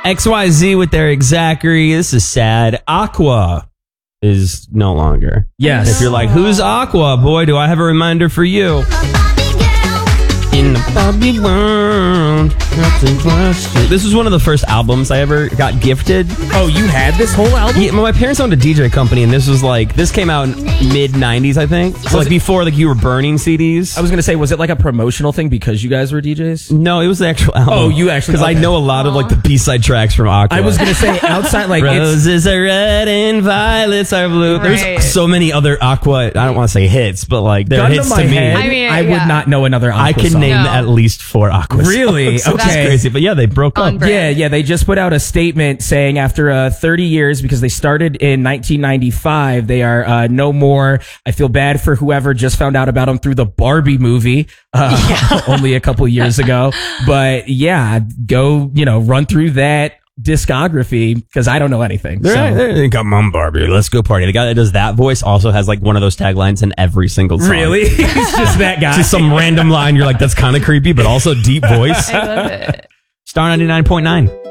XYZ with Eric Zachary. This is sad. Aqua is no longer. Yes. If you're like, who's Aqua? Boy, do I have a reminder for you. In the Bobby world. This was one of the first albums I ever got gifted. Oh, you had this whole album? Yeah, my parents owned a DJ company, and this came out in mid-90s, I think. So like before like you were burning CDs. I was going to say, was it like a promotional thing because you guys were DJs? No, it was the actual album. Oh, you actually... Because I know a lot of like the B-side tracks from Aqua. I was going to say, outside like... Roses are red and violets are blue. Right. There's so many other Aqua, I don't want to say hits, but like they're hits to me. I would not know another Aqua I can song. name at least 4 Aqua Really? songs. Okay. It's crazy. But yeah, they broke up. Yeah. They just put out a statement saying after 30 years, because they started in 1995, they are no more. I feel bad for whoever just found out about them through the Barbie movie only a couple years ago. But yeah, go, run through that discography because I don't know anything. Come on, Barbie, let's go party. The guy that does that voice also has like one of those taglines in every single song. Really? He's just that guy. Just some random line. You're like, that's kind of creepy, but also deep voice. I love it. Star 99.9.